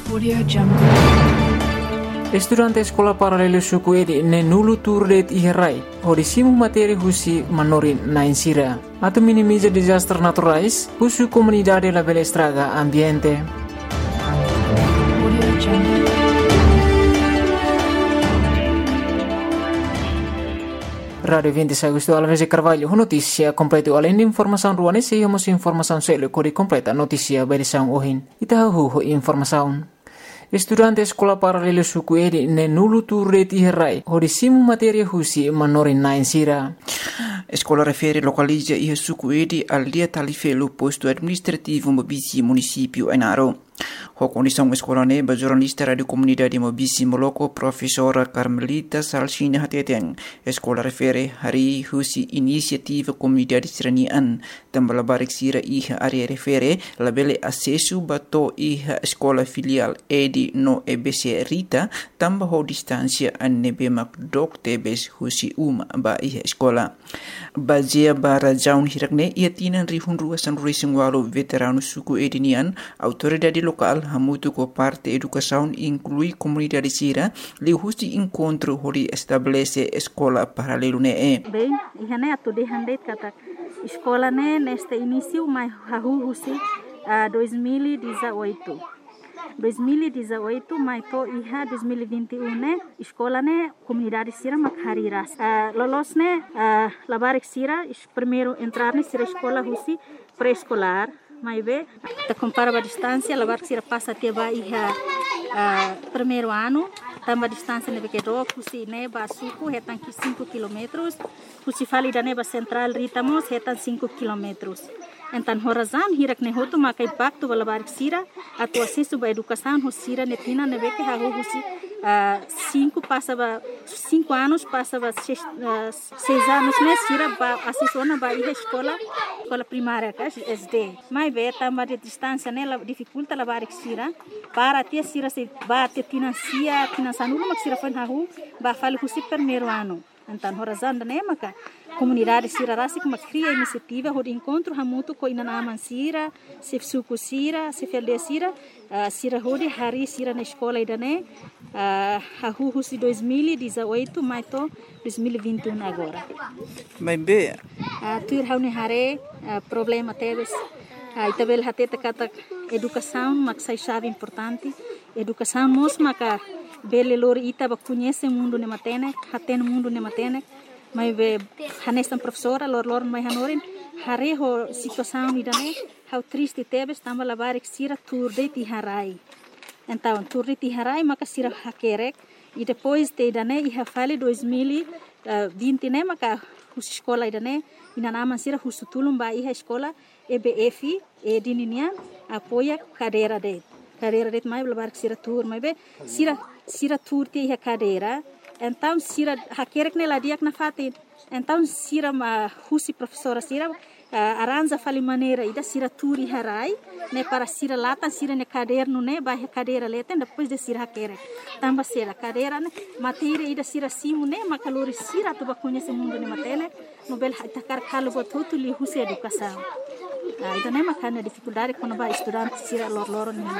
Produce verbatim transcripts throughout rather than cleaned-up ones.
Audio Jungle. Estudante sekolah paralelo suku edi ne nulu turdet iherai hodisimu materi husi manorin na insira atau minimiza disaster naturais husu comunidade la bela estraga ambiente. Audio Jungle. Radio vinte Agosto Alves Carvalho notícia completo além de informação ruane se hemos informação selo kodi completa notícia berisão ohin itahu informação. Estudante sekolah paralelo suku edi ne nulu turret iherai hodisimu materi husi manorin na insira. Escola refere localiza e suku edi al dia talifelo posto administrativo Mobisi município Ainaro. A condição escolar neba jornalista radio comunidade Mobisi Moloko professora Carmelita Salsina Hateteng. Escola refere hari husi inisiativa comunidade seranian tambah barik sira iha area refere labele acesso bato iha escola filial edi no E B C Rita tambah ho distância an nebemak dok tebes husi uma ba iha escola. Bazia bara jaun hirakne ia tinan rihun ruasan racing walu veterano suku edinian autoridade local hamutu ko parte educação inclui comunidade sira li husi encontro hori estabelece escola paralelo ne e. Bem, ihane atu de handet kata escola ne neste início mai hahu husi uh, dois mil e dezoito. dois mil e dezoito mai to iha dois mil e vinte e um ne escola ne comunidade sira makhariras uh, lolos ne uh, labarik sira primeiro entrar ne sira escola husi pré-escolar mai be ta compara a distância labarik sira passa até ba iha uh, primeiro ano tamba distância ne que do husi ne ba suku hetan ki cinco quilômetros husi fali da ne ba central ritamos hetan cinco quilômetros. Então, horazan hirak ne hotu makai bakto balabarik sira atau acesso ba educação hosira netina nebe que hahu husi cinco passava cinco anos passava seis, uh, seis anos ne sira ba acesso na ba iha escola escola primária ka S D mai be tamba de distância ne la dificulta labarik sira para ter sira se ba te financia financiando mak sira fan hahu ba fali husi primeiro ano. Então, horazan da ne maka comunidade sira rasik mak cria iniciativa hod encontro hamutu ko inanaman sira se suku sira se felde sira uh, sira hodi hari sira na escola idane uh, hahu husi dois mil e dezoito mai to dois mil e vinte e um agora. Mai be uh, tuir haune hare uh, problema teves uh, itabel hateta kata educação mak sai chave importante educação mos maka bele lori ita ba conhece mundo ne matene haten mundo ne matene mai be hanestan professora lor lor mai hanorin hare ho situação idane how triste tebes tamba labarik sira turde ti harai então turde ti harai maka sira hakerek e depois te idane e hafale dois mil e vinte ne maka hus escola idane inanama sira husutulum ba iha escola E B F e dininian apoia cadeira de cadeira de mai labarik sira tur mai be sira sira tur ti iha cadeira. Então, sira hakerek ne ladiak na fatin. Então, sira ma husi professora sira uh, aranja fali maneira ida sira turi harai ne para sira latan sira ne caderno ne ba cadeira leten depois de sira hakerek. Tamba sira cadeira ne matéria ida sira simu ne makalori sira tu ba conhece mundo ne matene no bel takar kalo botutu li husi educação. Ah, ida ne makana dificuldade quando ba estudante sira lor lor ne.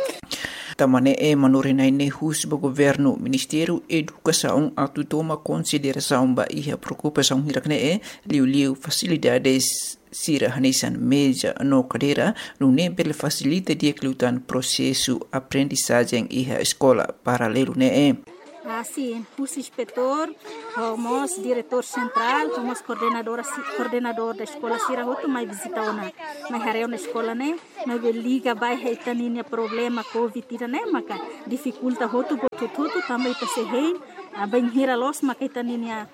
Tamane e manorinai ne hus ba governo Ministério Educação atu toma consideração ba iha preocupação hirakne e liu liu facilidades sira hanesan meja no cadeira no ne bel facilita dia kelutan processo aprendizagem iha escola paralelo ne e. Assim, curso inspetor, somos diretor central, somos coordenadora, coordenador da escola Sira Hoto, mas visita ona, mas hareu na escola né, mas liga vai reitaninha problema covid né, maka dificulta Hoto botu tudo também para se rei, a bem hira los maka itaninha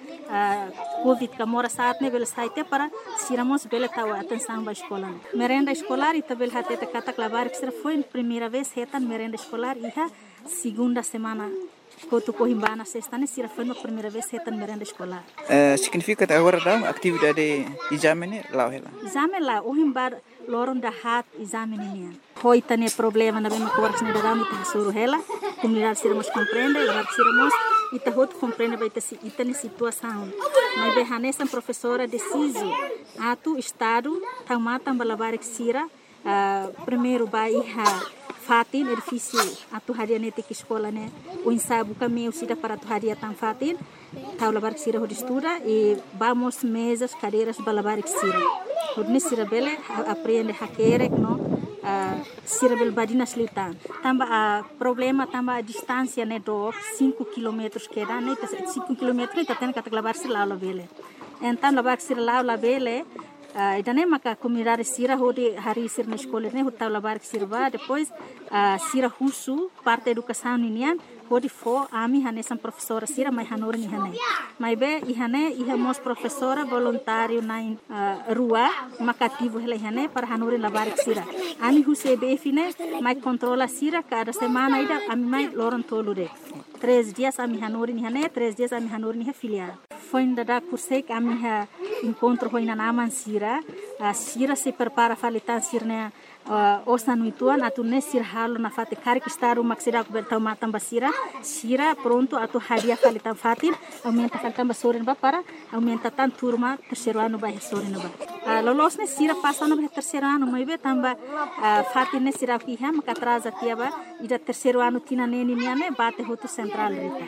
covid kamora saat né, bela saite para Siramos bela tawa atenção ba escola. Merenda escolar e tabel hateta kata klabar que será foi primeira vez retan merenda escolar e a segunda semana Kotu Cohimbana sexta ne sira foi a primeira vez retan merenda escolar. Uh, significa agora da atividade exame lá ela. Exame lá o himbar loron da hat exame nian. Hoi tane problema na bem ma coorx ne da ta suru hela. Comunidade siramos compreende, lá siramos e ta hot compreende vai ta si itane situação. Mas be hanesan professora deciso atu estado tamata balabarik sira uh, primeiro ba iha fatin edifício atu haria nete que escola né o ensaio kami usida para atu haria tan fatin tau labar que sira hodistura e vamos mesas cadeiras balabar que sira hodne sira bele aprende hakere no Uh, sira bel badina slitan tamba a uh, problema tamba a distância né do cinco quilômetros que dá né cinco quilômetros tá tendo que lavar sira lá bele então lavar sira lá bele uh, idane maka comunidade sira hodi hari sira na escola né hota lavar sira ba depois uh, sira husu parte educação ninian hodi fo ami hane sam professora sira mai hanor ni hane mai be i hane i hemos professora voluntário na uh, rua makativo hele hane para hanor lavar sira ami huse be fine mai controla sira cada semana ida ami mai loron tolure três dias ami hanor ni hane três dias ami hanor ni filial foi ainda da curso que ami ha encontro foi na naman sira a sira se prepara falitan sirne uh, osa nuituan atu ne sir halo na fate kari que estar uma sira ko bertau matam basira sira pronto atu hadia falitan fatin aumenta falitan basorin ba para aumenta tan turma terceiro ano ba sorin ba uh, lolos ne sira passa no terceiro ano mai be tamba uh, fatin ne sira ki ha maka atrasa tiaba ida terceiro ano tina neni niane bate hotu central rita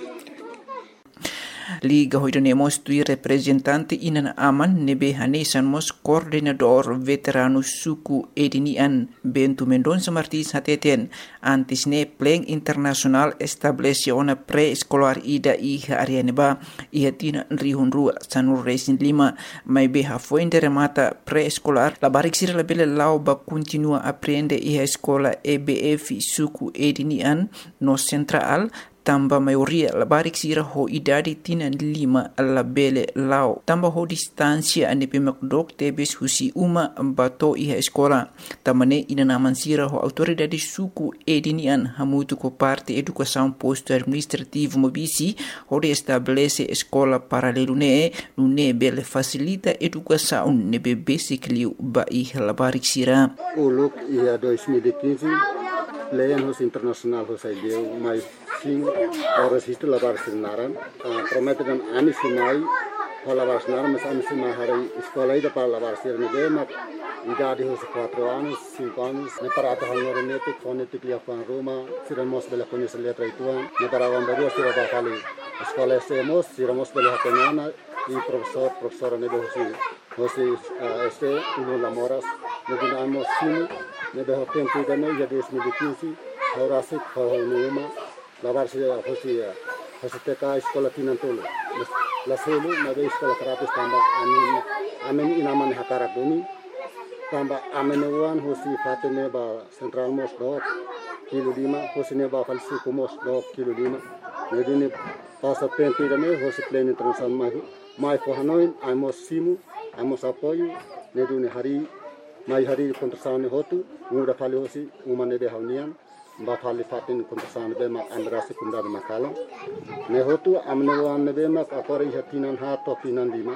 Liga hoidonemos tui representante inan aman nebe hanesan mos coordenador veterano suku edinian Bento Mendonça Martins hateten antes ne pleng internasional establece ona pré-escolar ida iha arianeba iha tina rihun rua sanur resin lima mai beha fuente remata pré-escolar la barik sira la bele lau ba continua aprende iha escola E B F suku edinian no central tamba maioria la barik sira ho idade tina lima la bele lao tamba ho distancia ane pemakdok tebes husi uma bato iha escola tamane ina naman sira ho autoridade suku edinian hamutu ko parte educação posto administrativo mobisi ho de estabelece escola paralelo ne ne bele facilita educação ne be basically ba iha la barik sira o look ia dois mil e quinze Leyan hos internasional hos ideu mais sim o registro lavar sinaran prometeram ani sinai lavar sinaran mas ani sinai hari escola ida para lavar sirne de mak idade hos quatro anos cinco anos ne para ata hanor nete fonetic lia fan Roma siramos bela conhecer letra ituan ne para vambaru sira ba kali escola semos siramos bela hapenana e professor professora ne de hosi hosi este uno lamoras ne dinamos sim ne de tempo da ne ya dois mil e quinze ora se fauna lavar se hosi hosi teka escola tinantolo la selo na de escola terapis tamba amen amen inaman hakara bumi tamba amen wan hosi fatene ba central mos do kilo lima hosi ne ba falsi kumos do kilo lima ne dine passa tempo da ne hosi pleno internacional mai mai for hanoin amos simu amos apoio ne dine hari mai hari kontrasan hotu muda fali hosi umane de haunian ba fali fatin kontrasan be ma andrasi kunda de makalo ne hotu amne wan ne be ma akori hatinan ha to tinan lima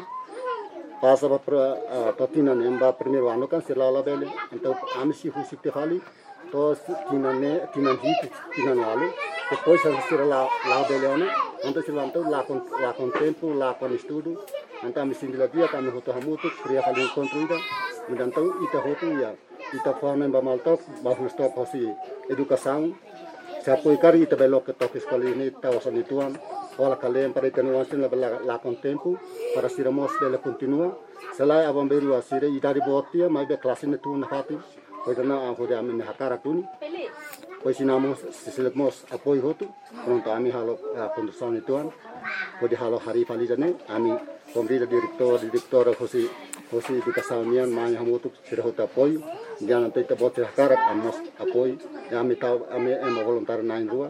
passa ba to tinan emba primeiro ano kan sirala bele então amsi husi te fali to tinan ne tinan hit tinan wale depois a sirala la bele ano então sirala então la con la con tempo la con estudo então me sindila dia kan hotu hamutu kriya fali construida então ita hotu ya ita forma ba malto ba stop hosi educação se apoio cari ita belo que toque escola ni ta osan ituan wala kalen para tenuan sin la la con tempo para siramos bela continua selai abamberu asire ita di botia mai be classe ne tu na fati pois na a hoda amen hakara tuni pois sinamos siselemos apoio hotu pronto ami halo condução ituan pode halo hari falidane ami komrida direktor direktor hosi hosi educação nian mai hamutu sira hota apoio jangan teta bote hakara amos apoio ami tau ami em voluntário na rua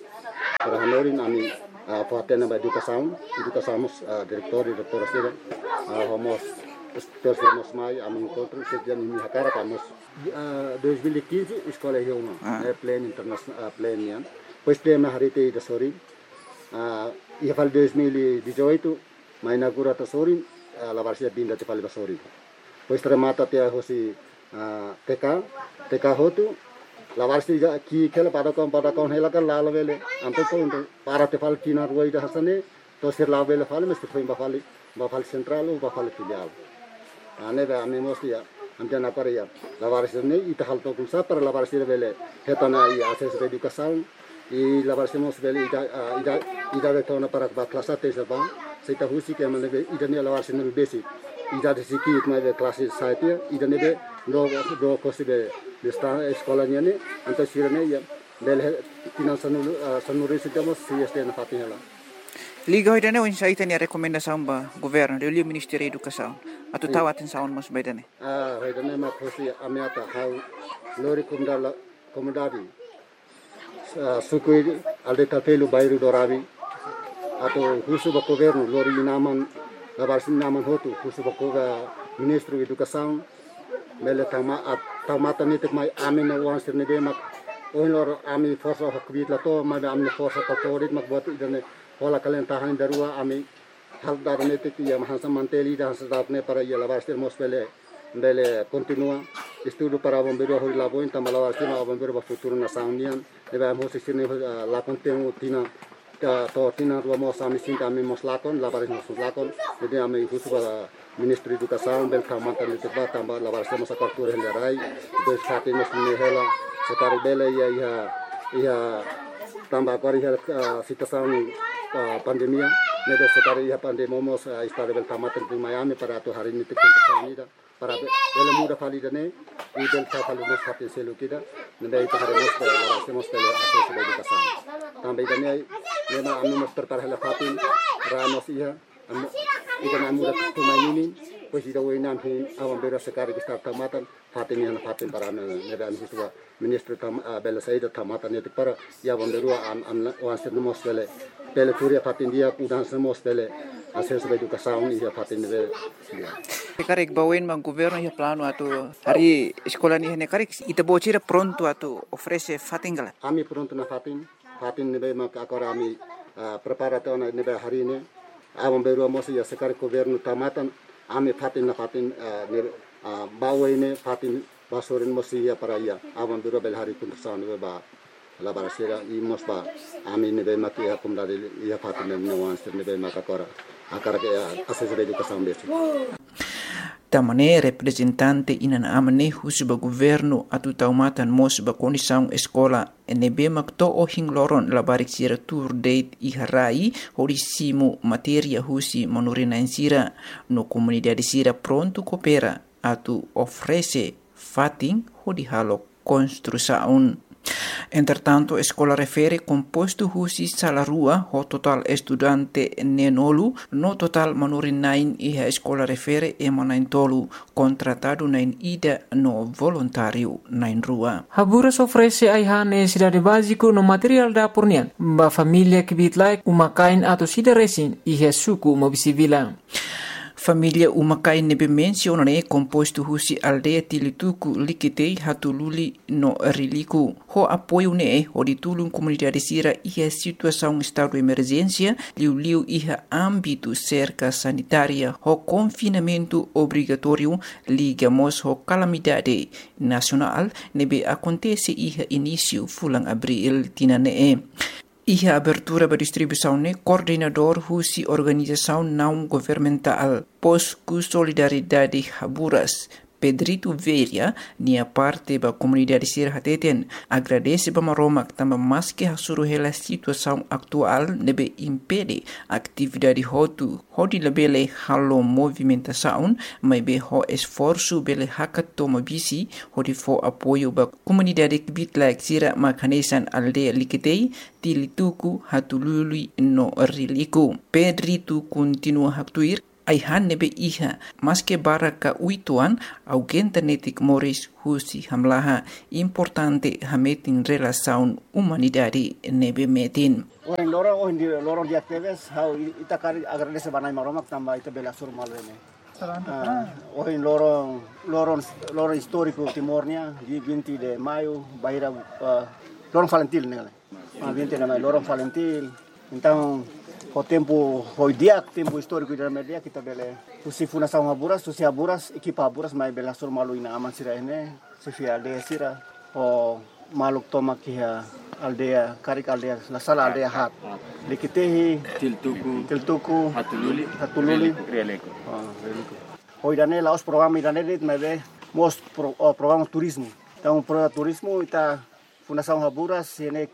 para hanorin ami fatena ba educação educação direktor direktor sira homos terceros mai ami encontro sejak ini hakara amos dois mil e quinze escola Rioma é pleno internacional pleno nian pois tema hari te da sori ia fal dois mil e dezoito mai inaugura ta sori la varsia binda te fal basori pois remata te hosi T K T K hotu la varsia ki kela pada kon pada kon hela kan la vele anto ko para te fal kina ruai da hasane to sir la vele fal mes foi ba fal ba fal central ba fal filial ane ba ame mos ya amjan apa ya lawaris ini ita hal tokun sa para lawaris bele hetana i akses educação e lawaris mos bele ida ida ida betona para kelas satu sabang seita husi ke mana be ida ne lawaris ne besi ida de siki ma be kelas satu ida ne be do do kosi be desta sekolahnya ne antas sirane ya bele tinan sanu sanuri sidamos si este na fatinela Liga hoidane o insaita ni rekomendação ba governo de o Ministério da Educação atu tahu atenção mas baidane ah hoidane ma kosi amiata hau lori kumdala komodadi sukui alde tapelu bairu dorabi atau husu ba governo lori naman labarsin naman hotu husu ba Ministro Educação mele tama tamata nitik mai amin na wan sirne be mak on lor ami forsa hakbit la to ma amni forsa katorit mak buat idane Hola kalian tahan darua ami hal darane te ya mahasa manteli dan sedapne para ya lavarster mospele bele continua estudo para bombeiro hori la boin tamala warti ma bombeiro ba futuro na saunian debe amo sisine la contenu tina ta to tina ro mo sami sinta ami mos lakon la pares mos lakon debe ami husu ba Ministro Educação bel kamanta ni teba tamba la warster mos akartur hendarai des fatin mos ni hela sekari bele ya ya ya tamba kori ya situação pandemia nede sekali ya pandemomos istade bel tamaten di Miami para tu hari ini tikun sanida para bel muda validane i bel tafalu nos hatin selu kita nede itu hari nos para semos tele akses educação também dane nema anu nos prepara hela fatin ramos ia anu ida muda tumainin pues ida wenam hin awam bera sekali kita tamatan fatin yang fatin para nede anu situa Ministro tam bel saida tamatan itu para ya bomberua am am wanser nos bele Pele kuria fatin dia udah semos pele akses educação ia fatin de Karek bawen mang governo ya plano atu hari sekolah ni hene karek ita bocira pronto atu ofrece fatin gala ami pronto na fatin fatin nebe mak akora ami preparato na nebe hari ini awam beru mos ya sekar governo tamatan ami fatin na fatin bawen fatin basorin mos ya para ya awam beru bel hari kuntusan nebe ba la barasera i mosba ami nebe maki ya kumdari ya fatin ne wanster nebe makakora akara ke akses educação besi tamane representante inan amane husuba governo atu taumatan mosba condição escola nebe makto o hingloron la barik sira tour date i harai horisimu materia husi monorina insira no comunidade sira pronto coopera atu ofrece fatin hodi halo construção. Entretanto, escola refere composto husi salarua ho total estudante nenolu no total manurin nain iha escola refere emanain tolu contratado nain ida no voluntário nain rua. Haburas ofrece aiha necessidade básico no material da pornian ba família que bitlai umakain atau sida resin iha suku mobisivila. Família umakai nebe menciona ne composto husi aldeia tilituku likitei hatululi no riliku. Ho apoio ne ho ditulung comunidade sira iha situação estado de emergência liu liu iha âmbito cerca sanitária ho confinamento obrigatório ligamos ho calamidade nacional nebe acontece iha início fulang abril tinane. Iha abertura ba distribuição ne coordenador husi organização não governamental Posku Solidariedade Haburas Pedrito Veria nia parte ba comunidade sir hateten agradece ba maromak tamba maske hasuru hela situação actual nebe impede atividade hotu hodi lebele halo movimentação mai be ho esforço bele hakat toma bisi hodi fo apoio ba comunidade bitlak sira makanesan aldeia likitei tilituku hatulului no riliku Pedrito continua haktuir aihan nebe iha maske baraka uituan augenta netik moris husi hamlaha importante hametin relação humanidade nebe metin. Orang lorong oh di lorong di aktivis how ita kari agradece banai maromak tamba ita bela sur malwene. Oh in lorong lorong lorong histórico Timornya di vinte de maio baira lorong Valentil nele. vinte de maio lorong Valentil. Então o tempo hoy dia tempo histórico da media kita bele usi fundação Haburas usi Haburas equipa Haburas mai bela sur malu ina aman sira ene sifia aldea sira o maluk toma kia aldea karik aldea la sala aldea hat likitehi tiltuku tiltuku hatululi hatululi releko ah releko hoy dane laos programa dane dit mai be mos pro, oh, programa turismo. Então, programa turismo ita Fundação Haburas ini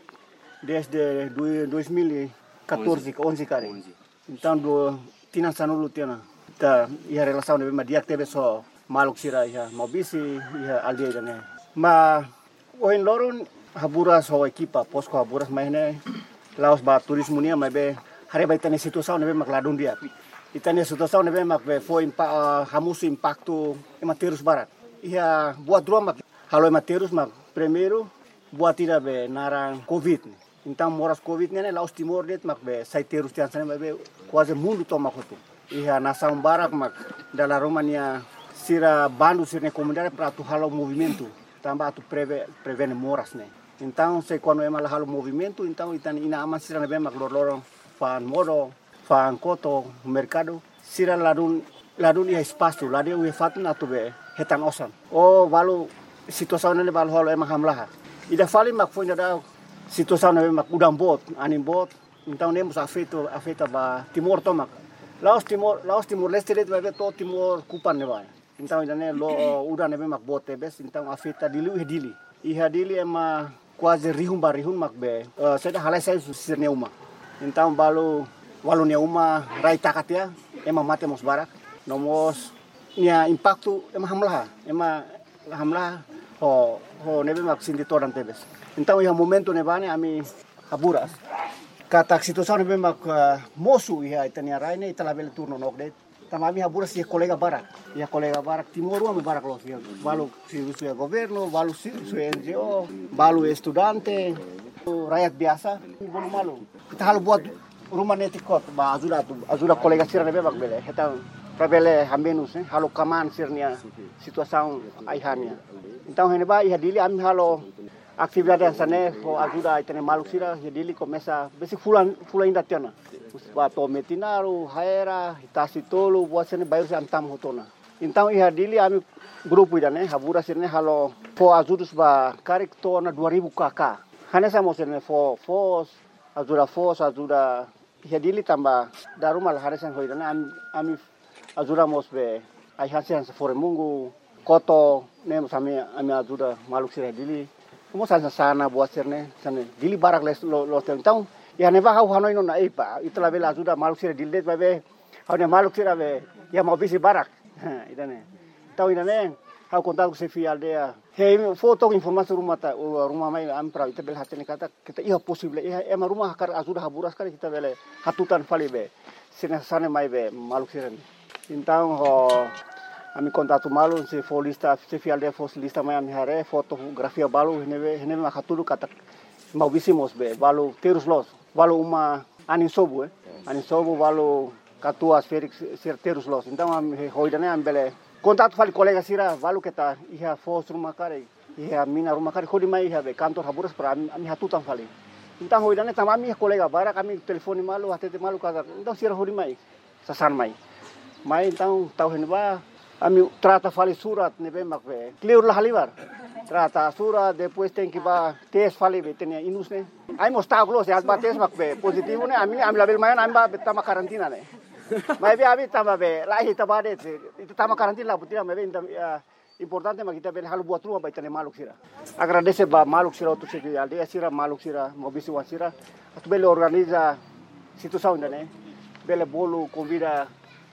desde dois mil e quatorze, onze kali. Então, do tinan sanulu tiana. Ita ia relação de ma dia teve só maluk sira ia mobisi ia aldeia ne. Ma oin lorun Haburas ho equipa posko Haburas maine laos ba turismo nia mai be hari ba itane situação ne be makladun dia. Itane situação ne be mak be foi impa hamusu impacto ematerus barat. Ia buat dua mak halo ematerus mak primeiro buat tidak be narang covid. Então moras covid ne laos timor det mak be saiterus tian sana be quase mundo toma kotu. Ia nasang barak mak dalam Romania sira bandu sira comunidade para tu halo movimento. Tambah tu preve prevene moras ne. Então se quando é mal halo movimento, então itan ina aman sira ne be mak lor fan modo fan koto mercado sira ladun ladun ia espaço ladun ia fatun atu be hetan osan. Oh balu situação ne balu halo emang hamlah. Ida fali mak foi da situação ne mak udang bot, anim bot. Então nemos afeto afeta ba Timor tomak. Laos Timor Laos Timor Leste det vai to Timor kupan ne vai. Então ida ne lo udah ne mak bot bes então afeta dili e dili. Iha dili ema quase rihum barihum mak be. Uh, saya dah halai saya sirne uma. Então balu walu ne uma rai takatia ema mate mos barak. Nomos nia impacto ema hamlah. Ema hamlah ho ho nebe mak sindi toran tebes. Então iha momento ne bane ami Haburas. Kata situação nebe mak uh, mosu iha itania rai ne itala bel turno nok det. Tamami Haburas ia kolega barak. Ia kolega barak Timor uma barak los. Balu si su governo, balu si su N G O, balu estudante, rakyat biasa. Bolu malu. Kita halu buat rumah netikot ba ajuda tu ajuda kolega sira nebe mak bele. Eta Prabele hambenus eh halo kaman sirnia situação aihania. Então hene ba iha dili ami halo atividade sane ho ajuda itene maluk sira iha dili começa besi fulan fulan inda tiana. Ba to metinaru haera hitasi tolu buat sene bayar se antam hotona. Então iha dili ami grupo idane Haburas sirne halo fo ajudus ba karik tona dua ribu kakak. Hane samo sirne fo fos ajuda fos ajuda iha dili tambah darumal haresan hoidane ami ami ajuda mos be ai hasian se fore mungu koto nem sami ami ajuda maluk sira dili mo sana sana buat serne sana dili barak les lo lo então ya ne ba hau hanoi no na ipa itla bela ajuda maluk sira dili be be hau ne maluk sira be ya mo bisi barak idane tau idane hau kontak se fi aldea he foto informasi rumah ta rumah mai am pra ita bel hatene kata kita iya possible iya ema rumah kar ajuda Haburas kali kita bele hatutan fali be sina sana mai be maluk sira. Então, ho, ami contato malu se for lista, se fial de fos lista mai ami hare fotografia balu neve neve makatulu kata mau bisimos be balu terus los balu uma anin sobu eh anin sobu balu katua Felix ser terus los. Então ami hoidane ambele contato fali kolega sira balu keta iha fos rumah kare iha mina rumah kare hodi mai iha be kantor Haburas para ami, ami hatutan fali. Então hoidane tamami kolega bara kami telefoni malu hatete malu kata então sira hodi mai sasan mai. Mai então tau hen ba ami trata fali surat nebe mak be clear lah halibar trata surat depois tem que ba tes fali be tenia inus ne ai mostau klo se asba tes mak be positivo ne ami ami label mayan ami ba tama karantina ne mai be abi tama be lahi tama de itu tama karantina putina me be importante mak kita be halu buat rumah ba tenia maluk sira agradece ba maluk sira tu se aldeia sira maluk sira mobisi wasira atu bele organiza situação ne bele bolu convida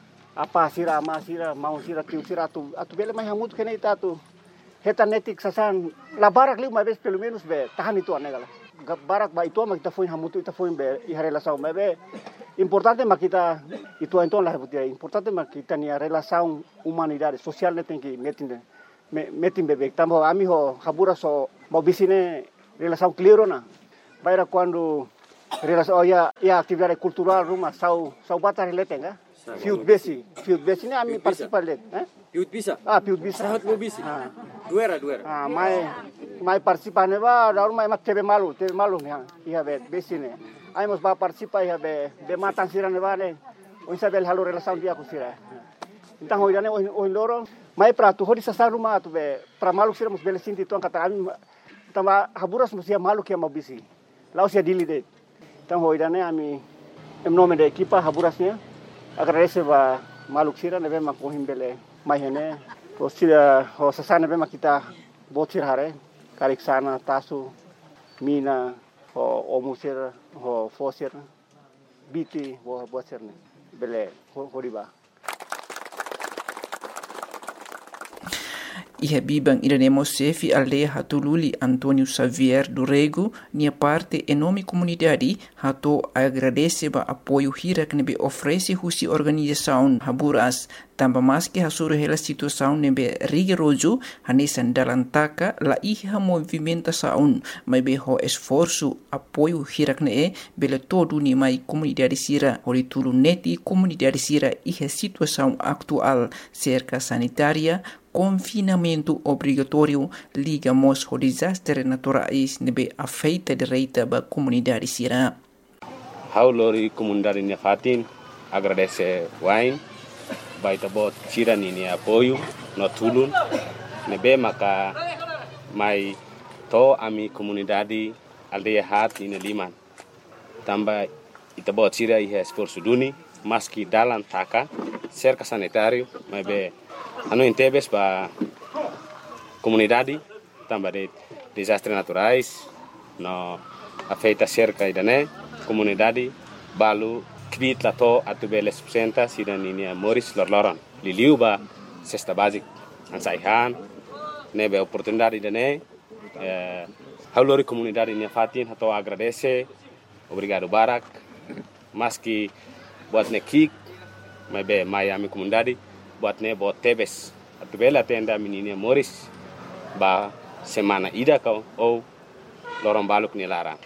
apa sira ama sira mau sira tiu sira tu atu bele mai hamut kene ita tu heta netik sasan la barak liu mai bes pelo menos be tahan itu anegala barak ba itu ma kita foi hamut ita foi be i relação mai be importante ma kita itu então la butia importante ma kita ni relação humanidade social ne tem que metin metin bebek tambo ami ho Haburas so mau bisine relação clear na baira quando relação ya ya atividade cultural rumah sau sau batar letenga Fiut besi, fiut besi ni ami participar let, eh? Fiut bisa. Ah, fiut bisa. Sahat mo bisi. Ah. Duera, duera. Ah, mai mai participar ne ba, daru mai mat tebe malu, tebe malu ni, iha be besi ne. Ai mos ba participar iha be be matan sira ne ba ne. O isabel halu relação dia ku sira. Então hoidane o loro, mai pra tu hodi sasa rumah tu be pra malu sira mos bele sinti tuan kata ami tama Haburas mos ia malu kia mau bisi. Lau sia dili de. Então hoidane ami em nome da equipa Haburasnya agradece ba maluk sira nebe mak mohim bele mai hene Terus sira ho sasana memang kita botsir hare karik sana tasu mina ho omusir ho fosir biti ho botsir ne bele ho riba. Iha bibang iranemo sefi aldeia hatululi Antônio Xavier do Rego, nia parte enorme comunidade hato agradece ba apoio hira que nebe oferece husi organização Haburas, tamba mais que hasuru hela situação nebe rigoroso hanesan dalam taka la iha movimentação, mas be ho esforço apoio hira que ne bele todo ni mai comunidade sira hori tulu neti comunidade sira iha situação atual cerca sanitária confinamento obrigatório ligamos ao desastre naturais nebe afeita direita ba comunidade sira. Haulori comunidade Nefatin agradece wain baita bot sira ni apoio no tulun nebe maka mai to ami comunidade aldeia hat ni liman tamba ita bot sira iha esforço duni maski dalam taka cerca sanitário mai be anu intebes ba comunidade tamba de desastres naturais no afeita cerca idane comunidade balu kvit lato atubele subsenta sida ninia Moris lorloron liliu ba cesta basic ansaihan nebe oportunidade idane eh haulori comunidade Nefatin hato agradece obrigado barak maski buat nekik mai be mai ami comunidade buat ne buat tebes atubela tenda menina Moris ba semana ida kau ou lorong baluk ni larang.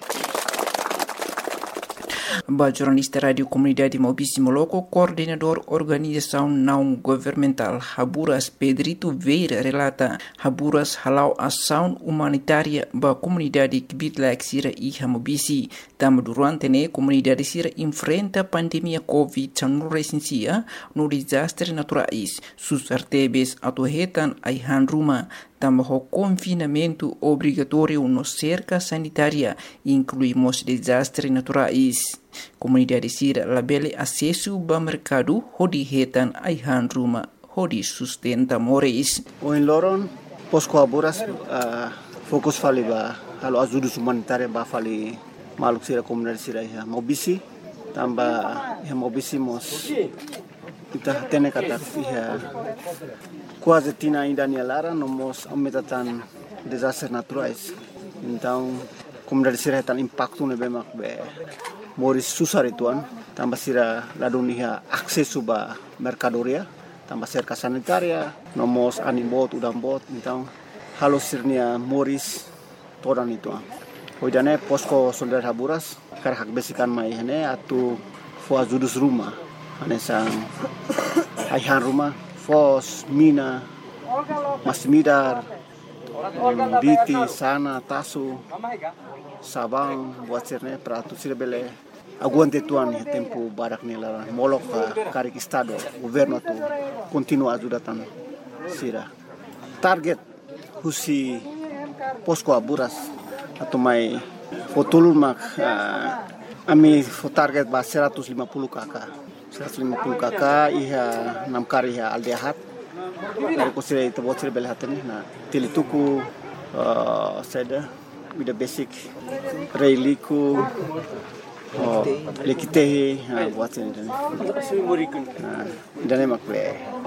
Ba jornalista Radio Comunidade Maubici Moloco, coordenador organização não governamental Haburas Pedrito Veira relata Haburas halau ação humanitária ba comunidade Kibitlaek sira iha Maubici. Tama durante ne comunidade sira enfrenta pandemia Covid dezenove no desastre naturais. Sus artebes atuhetan aihan ruma. Tama ho confinamento obrigatório no cerca sanitária, incluímos desastres naturais. Comunidade sira labele acesso ba mercado hodi hetan aihan ruma hodi sustenta moris. O em Loron, Posko Haburas, uh, fokus fali ba halo azudus humanitária ba fali maluk sira comunidade sira ya Maubici, tamba ya Maubici mos kita tene kata ya quase tina ainda ni lara nomos aumentatan desastres naturais. Então comunidade sira tan impacto ne bemak be Moris susar ituan tambah sira ladunia akses suba mercadoria tambah cerca sanitaria nomos animbot udambot então halo sirnia Moris todan itu hoidane posko solidar Haburas kar hak besikan mai hene atu fo azudus rumah ane sang aihan rumah fos mina masmidar biti sana tasu sabang buat sirne pratu sirbele aguante tuan ya tempo barak nila molok karik estado governo tu continua ajudatan sira target husi Posko Haburas atau mai fotulun mak uh, ami fo target ba seratus lima puluh kakak seratus lima puluh kakak iha enam kari iha aldehat dari kusira itu buat sirbele hatene na tilituku uh, seda with the basic reiliku oh lekite buat ini dan dan makle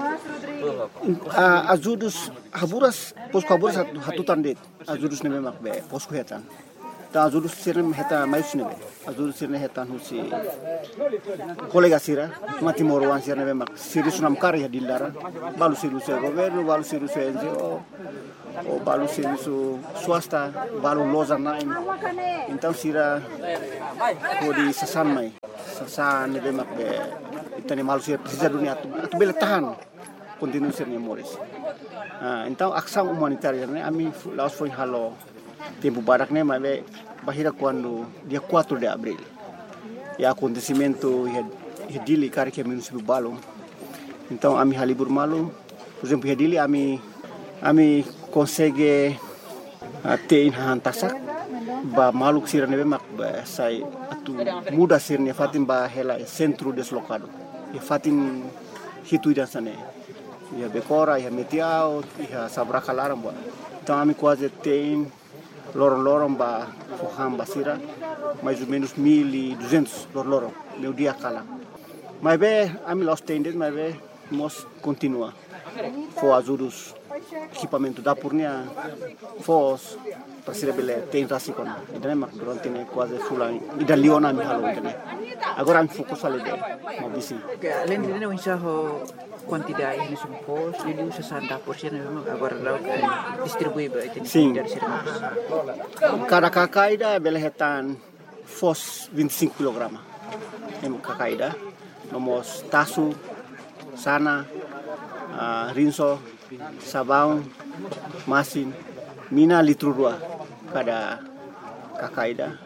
azudus Haburas Posko Haburas hatu tandet azudus neme makbe Posko hetan ta azudus sirne heta mais neme azudus sirne hetan husi kolega sira mati morwan sirne mak siris nam karya dilara balu siru se governo balu siru se N G O o balu serviço swasta balu loza naim então sira kodi sasan mai sasan ne bemak be itani malu sira precisa dunia atu bele tahan continue sirne Moris ah então ação humanitária ne ami laos foi halo tempo barak ne mai be bahira quando dia quatro de abril e acontecimento e dili kari que município balu então ami halibur malu por exemplo e dili ami ami consegue ter in tasak ba maluk sira nebe mak ba sai atu muda sirne fatin ba hela centro deslocado e fatin hitu dan sane ia Becora, ia Metiao, ia Sabraca Laramba. Então, a mim quase tem lorong-lorong ba Foham Basira, mais ou menos mil e duzentos lorong-lorong, meu dia cala. Mas bem, a mim los tendes, mas bem, nós continua. For ajudos, equipamento da Purnia, fos, para ser bele, tem rasikon. Então, mas durante né quase fulan, e da Leona me halo né. Agora a fokus ali deh, mau bisi. Além de não enxergar quantidade de pos, ele usa santa por cento agora lá distribui para itu dari serviço. Cada kakaida bele hetan fos vinte e cinco kilogramas. Em kakaida, nomos tasu, sana, uh, rinso, sabão, masin, mina litro dua cada kakaida,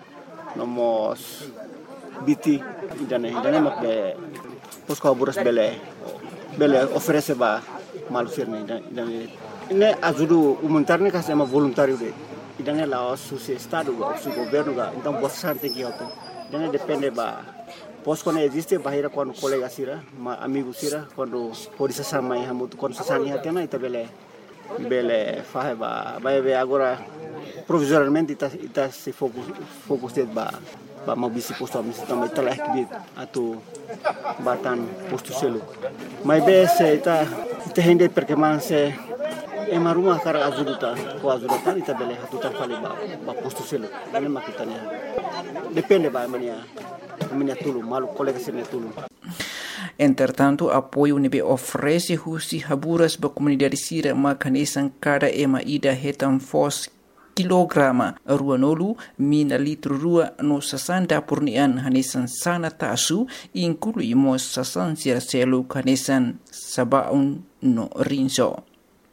nomos biti idane idane mak be pos kaburas bele bele oferece ba malusir ne idane ne ajudo humanitário que é uma voluntário de idane lá o seu estado o seu governo ga então bossa tem que auto idane depende ba pos quando existe bahira quando colega sira amigo sira quando pode se sama e hamuto quando se sani hatena ita bele bele fahe ba ba agora provisoriamente ita ita se focus focus de ba ba mau bisi posto misi também telah kibit atau batan posto selu. Mas be se ita ita hende perkembangan se ema rumah kara azuduta ko azuduta ita bele hatutan fali ba ba posto selu. Ini makitanya. Depende ba mania mania tulu malu colega sene tulu. Entretanto, apoio nebe oferece husi haburas ba comunidade sira makanesan cada ema ida hetan fos kilograma ruanolu mina litro rua no sasanda purnian hanesan sana tasu inclui mo sasan sira selu hanesan sabaun no rinso.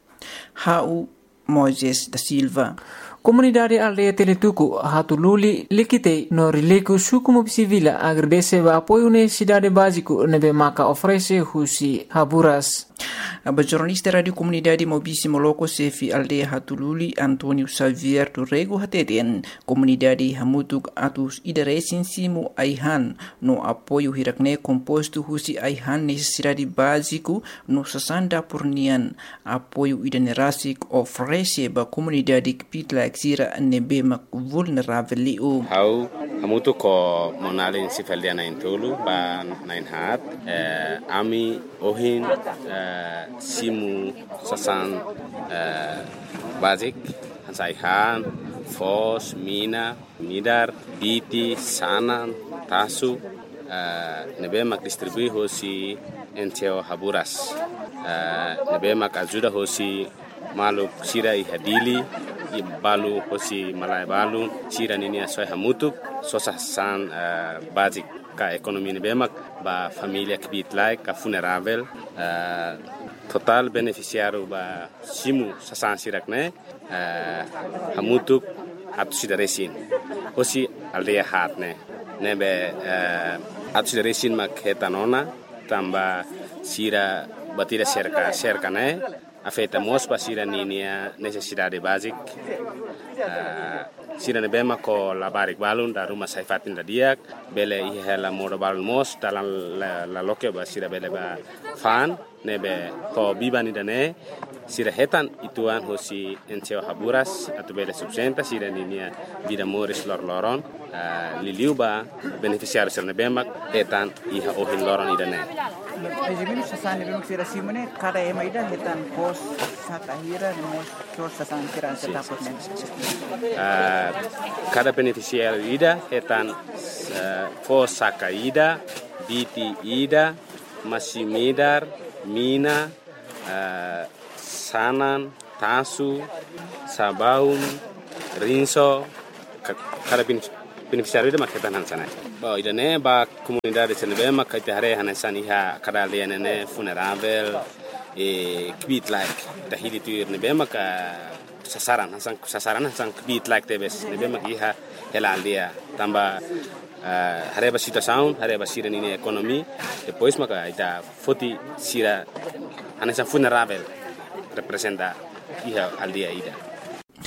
Hau Moises da Silva. Comunidade aldeia Teletuku hatululi likite no rileku suku mobisivila agradece ba apoio necessidade básico nebe maka oferece husi haburas. A jornalista radio comunidade Mobisi Moloko Sefi aldeia Hatululi Antonio Xavier Turrego hateten comunidade Hamutuk atus idaresin simu aihan no apoio hirakne composto husi aihan necessidade básico no sasanda purnian apoio idanerasik oferece ba comunidade kpitla exira nebe mak vulnerável liu. Hau Hamutuk ko monalin sifaldiana intulu ba nain hat eh, ami ohin eh, simu sasan uh, basic hansaihan fos mina midar biti sanan tasu uh, nebe mak distribui hosi enteo haburas uh, nebe mak ajuda hosi maluk sira i hadili i balu hosi malai balu sira nini asoy hamutuk sosasan uh, basic ka ekonomi nebe mak ba familia kbit like ka funerável uh, total beneficiário ba simu sasan sirakne uh, hamutuk atu sidaresin hosi aldeia hatne nebe uh, atu sidaresin mak hetanona tamba sira batira cerca cerca ne afeta mos ba sira ninia necessidade basic uh, sira nebe mak ko labarik balun da rumah saifatin da diak bele ihela modo balun mos dalam la, la loke ba sira bele ba fan nebe ko bibani dane sira hetan ituan hosi enteo haburas atau bele subsenta sira ninia vida moris lor loron uh, liliuba beneficiário sira nebe mak hetan iha ohin loron idane. Ejimino sasan nebe mak sira simone kada ema ida hetan pos satahira mos sos sasan sira setapot nen. Uh, cada beneficiário ida hetan uh, pos saka ida biti ida masimidar mina, uh, sanan, tasu, sabaun, rinso, kada beneficiário ida maketan hansana. Ba idane ba comunidade senebe makaite hare hansani ha kada lianene funerável e kbit like dahili tu nebe maka sasaran hansan sasaran hansan kbit like tebes nebe makiha hela dia tamba Uh, hareba situação, hareba sira nini ekonomi, depois maka ita foti sira anessa funerável representa iha aldia ida.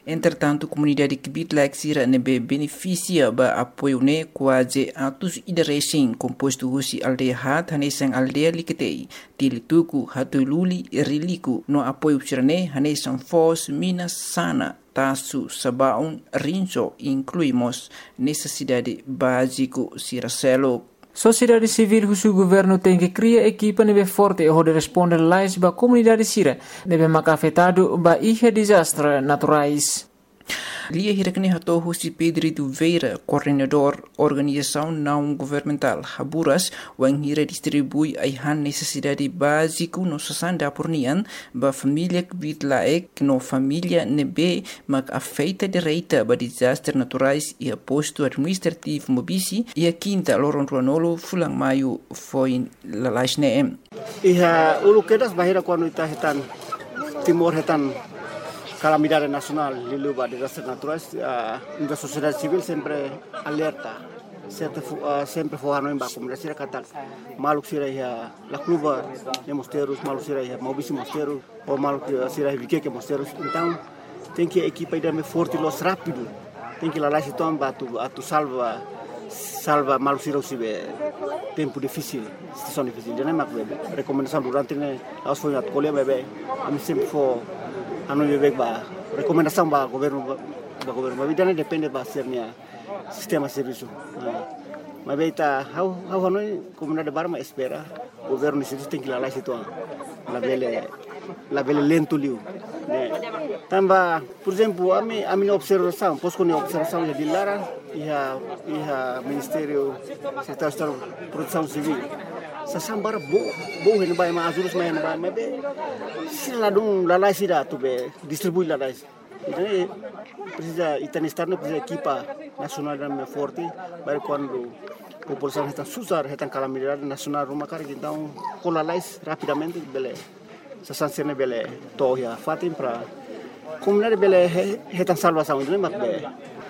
Entretanto, a comunidade que Bitlak Sira nebe beneficia ba apoio ne quase atos idarecem composto husi aldeia hat hanesang aldeia liketei tilituku hatululi riliku no apoio sirane hanesang fos minas sana tasu sabaun rinso incluímos necessidade básico siracelo. Sociedade civil husu governo tem que criar equipa nebe forte e hode responder lais ba comunidade sira nebe maka afetado ba ihe desastre naturais. Lia hirakne hato husi Pedrito Veira, coordenador organização não governamental Haburas, wang hira distribui aihan necessidade básico no sasanda pornian ba família que bitlaek no família nebe mak afeita direita ba desastre naturais e aposto administrativo mobisi e a quinta loron ruanolo fulang maio foi lalaisne. Iha ulu kedas bahira quando ita hetan timor hetan calamidade nacional di lugar desastres naturais, a uh, sociedade civil sempre alerta, sempre uh, sempre forrano em baixo, mas será que maluco será ia la cluba de mosteiros, maluco será ia mobisi mosteiros, ou maluco será ia que mosteiros, então tem que a equipa ir me forte los rápido, tem que lá lá se toma tu a tu salva salva maluco será o tempo difícil, situação difícil, já não é mais bem, recomendação durante né, aos foi na colher bebê, a mim sempre for anu bebek ba recomendação ba governo ba governo mas vida depende ba sernya sistema serviço mas beita how how anu comunidade barma espera governo isso tem que lá lá situ la bele la bele lento liu né tamba por exemplo a mim a minha observação posso com observação de Lara e a e a ministério setor de produção civil sa sambara bo bo hen bay ma azurus ma hen bay ma be sila dum la la sida tu be distribui la la então precisa itanistar no precisa equipa nacional da forte para quando a população está susar está calamidade nacional uma cara então com la la rapidamente bele sa sancione bele toya fatim para comunidade bele está salvação não é be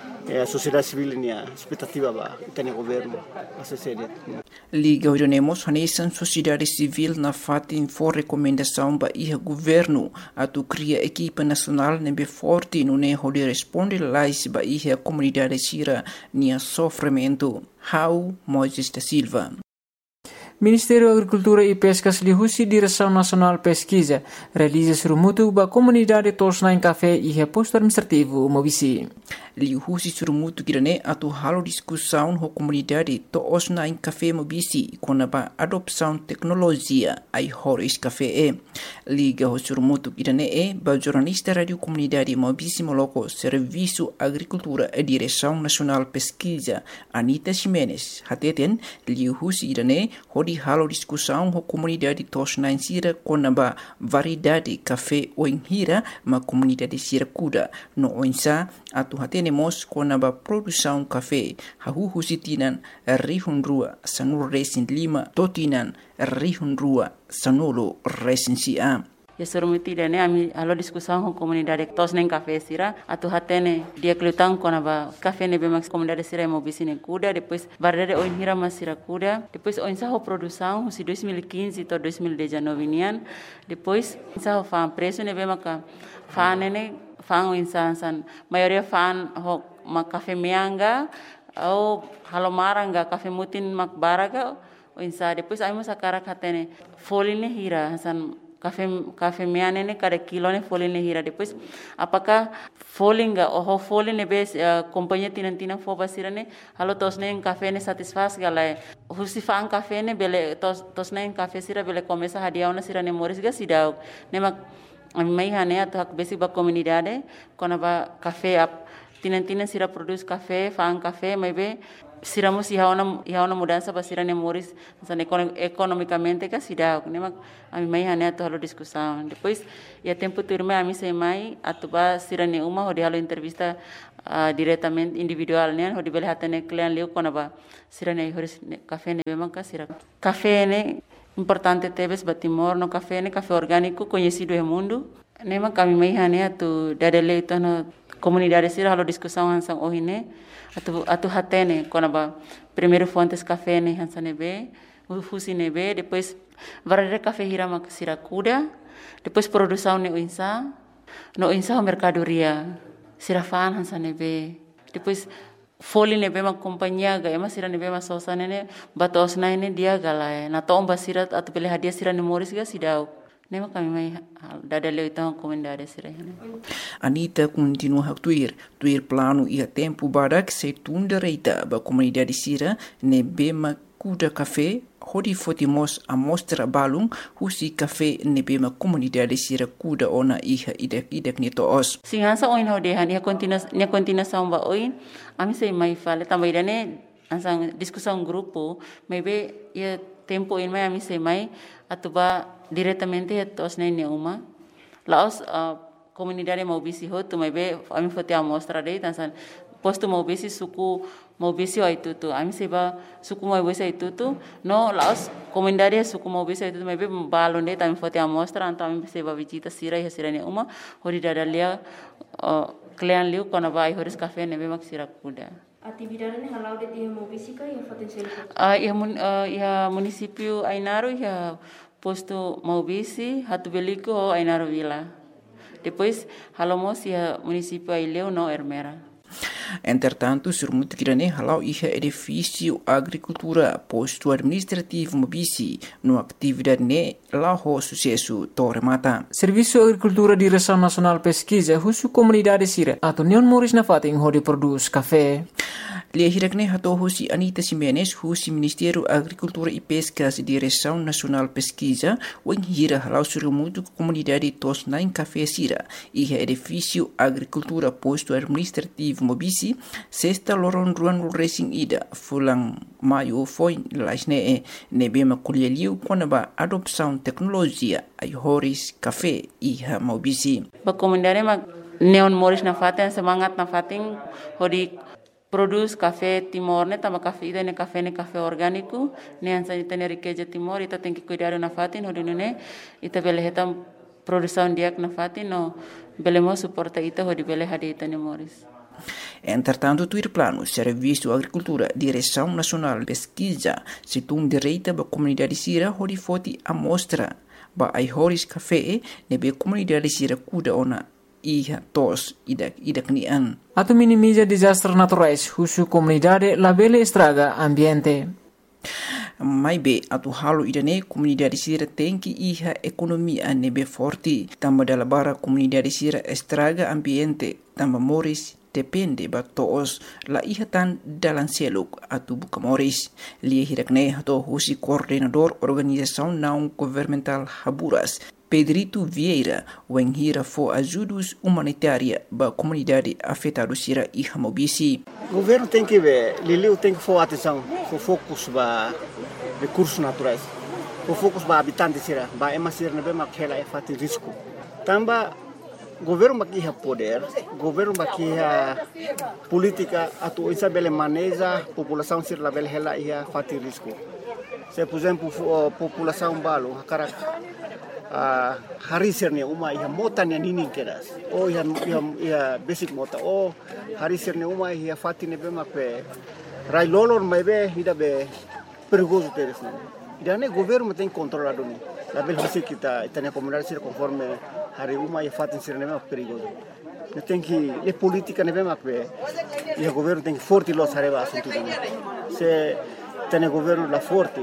a sociedade civil nia expectativa ba tem governo a sociedade Liga Orionemos hanesan sociedade civil na fatin for recomendação ba iha governo atu cria equipa nacional nebe forte no ne hode responde lais ba iha comunidade sira nia sofrimento. How Moisés da Silva. Ministério da Agricultura e Pescas lihusi Direção Nacional Pesquisa realiza surumutu ba comunidade tosna em café e reposto administrativo mobisi. Lihusi surumutu kirane atu halo discussão ho comunidade tosna em café mobisi com ba adopção tecnologia ai horis café e. Liga ho surumutu kirane e ba jornalista radio comunidade mobisi moloko Serviço Agricultura e Direção Nacional Pesquisa Anita Ximenes hateten lihusi kirane di halo discussão com a comunidade tosna em Sira com a variedade café ou em Hira, ma comunidade Sira Kuda. No oinsa, atu hatenemos com a produção café, hahuhu sitinan rihun rua sanur resin lima, totinan rihun rua sanolo resin sia. Ya surumuti dene ami alo discussão com comunidade tosna em café Sira, atu hatene dia klutang com a café ne bemax comunidade Sira mobisine Kuda, depois variedade ou em Hira mas Sira Kuda, depois oinsa ho produção se dois mil e quinze to dois mil e dezenove nian, depois oinsa ho fan preço ne bemaca fan ne fan oinsa san maioria fan ho ma café meanga ou halomaranga café mutin mak baraga oinsa depois ai musa karak hatene foline Hira san Café café meane ne cada kilo ne folin ne hira depois apakah folinga oh folin ne bes uh, companhia tinan tinan fo basira ne halo tos ne café ne satisfaz gala husi fan café ne bele tos tos ne café sira bele começa hadiau na sira ne moris ga sidau ne mak mai hane atu hak besi ba comunidade kona ba café ap tinan tinan sira produz café fan café mai be siramos ia uma ia uma mudança para sira nemoris san economicamente que sira ne mak ami mai hane atu halo discussão depois ia tempo turma ami sei mai atu ba sira ne uma hodi halo entrevista uh, diretamente individual ne hodi bele hatane client leu kona ba sira ne horis café ne bema ka sira café ne importante tebes batimor no café ne café orgânico conhecido no mundo ne mak ami mai hane atu dadele itu no comunidade sira halo discussão hansang ohine atu atu hatene kona ba primeiro fontes café ne hansane be fusi ne be depois varare café hira mak sira Kuda depois produção ne insa no insa mercadoria sirafaan hansa nebe. Depois foli nebe mak companhia ga ema sira nebe mas sosa nene batos na ne dia gala na tomba sira atu pele hadia sira ne moris ga sidau. Nema kami mai dada leu então comendade sira. Anita continua a tuir, tuir plano ia tempo barak se tunda reita ba comunidade sira nebe mak kuda café hodi fotimos amostra balung husi café nebe ma comunidade sira kuda ona iha idak idak ni toos. Singansa oin hode han ia continua ia continua samba oin ami sei mai fale também dane ansang discussão grupo maybe ia tempo in mai ami sei mai atuba diretamente tos nei uma laos uh, comunidade mau bisi ho tu maybe ami fote amostra dei tansan posto mau bisi suku mau bisi wa itu tu ami seba suku mau bisi itu tu no laos comunidade suku mau bisi itu maybe balon dei tami fote amostra anto ami seba visita sira ya sira ne uma hori dadalia uh, klean liu kona vai horis cafe nebe mak sira kuda. Atividade ne halau de dia mau bisi ka ya foten sel. Ah ya mun ya município Ainaro ya posto mau bisi hatu beliko ho Ainaro Vila. Depois halomos ya município Aileu no Ermera. Entretanto, surmut kirane halau iha edifício agricultura posto administrativo mobisi no atividade ne laho sucesso torre mata. Serviço Agricultura Direção Nacional Pesquisa husu comunidade sira atau Neon Moris na fating hodi produz café. Lia hirakne hato husi Anita Simenes husi Ministério Agricultura e Pescas Direção Nacional Pesquisa wen hira halau surmut comunidade tos nain café sira iha edifício agricultura posto administrativo mobisi sexta loron ruan racing ida fulang maio foi laisne e nebema kulieliu konaba adopção tecnologia ai horis café iha mobisi. Ba comunidade ma Neon Moris na faten semangat na fating hodi produz café Timor ne tama café ida ne café ne café orgânico ne ansa ita ne riqueza Timor ita tem que cuidar na fatin hodi ne ita bele hetam produção diak na fatin no belemo suporta ita hodi bele hadi ita ne Moris. Entretanto, tuir plano Serviço Agricultura Direção Nacional Pesquisa situng direita ba comunidade sira hodi foti amostra ba ai horis café nebe comunidade sira kuda ona iha tos idak idak nian. Atau minimiza desastres naturais husu comunidade labele estraga ambiente. Mai be atu halo idane comunidade sira tenki iha economia nebe forte tamba dalabara comunidade sira estraga ambiente tamba moris depende ba toos la iha tan dalan seluk atu buka moris lia hirakne hato husi coordenador organização não governamental Haburas Pedrito Vieira wen hira fo ajudos humanitária ba comunidade afetada sira iha mobisi. O governo tem que ver, Liliu tem que for atenção, for focus ba recursos naturais, for focus ba habitantes sira, ba ema sira nebe makela e fati risco. Tamba governo makiha poder, governo makiha política atu isa bele maneja população sira la bele hela ia fati risco. Se por exemplo população balo hakara Uh, hari serne uma ia mota ne nini keras o ia ia ia basic mota o hari serne uma ia fati ne be mape rai lolor mai be ida be perigoso teres ne ida ne governo tem controlado ni la bel hisi kita itane comunidade sir conforme hari uma ia fati serne me perigoso ne tem que le politica ne be mape ia governo tem forte los areva assunto se tene governo la forte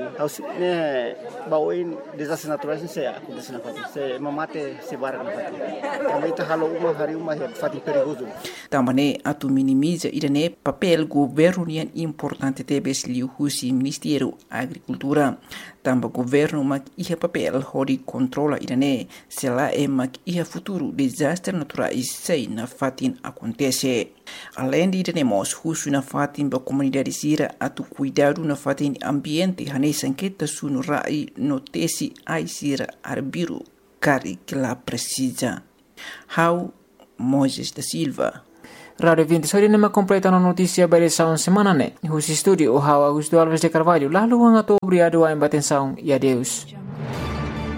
ne baoin desastres naturais se acontece na fati se mamate se bara na fati também tá halo uma hari uma fati perigoso também atu minimiza idane papel governo nian importante tebes liu husi Ministério Agricultura tamba governo mak ia papel hodi controla idane se la e mak ia futuro desastres naturais sei na fatin acontece além de idane mos husu na fatin ba comunidade sira atu cuidado na fatin ambiente hane sanqueta sunu rai notesi ai sira arbiru cari que la precisa. How Moses da Silva. Radio vinte sori nema completa na notícia barisaun semana ne. Husi studio How Augusto Alves de Carvalho. Lalu ang ato obrigado a embatensaun e adeus.